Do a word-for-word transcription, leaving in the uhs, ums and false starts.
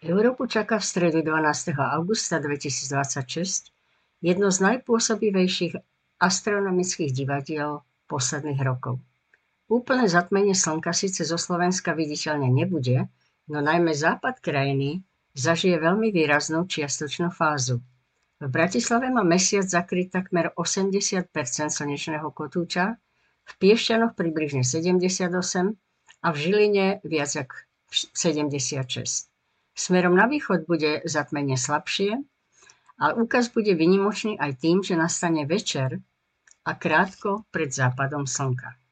Európu čaká v stredu dvanásteho augusta dvetisícdvadsaťšesť jedno z najpôsobivejších astronomických divadiel posledných rokov. Úplné zatmenie slnka síce zo Slovenska viditeľne nebude, no najmä západ krajiny zažije veľmi výraznú čiastočnú fázu. V Bratislave má mesiac zakryť takmer osemdesiat percent slnečného kotúča, v Piešťanoch približne sedemdesiatosem a v Žiline viac ako sedemdesiatšesť. Smerom na východ bude zatmenie slabšie, ale úkaz bude výnimočný aj tým, že nastane večer a krátko pred západom slnka.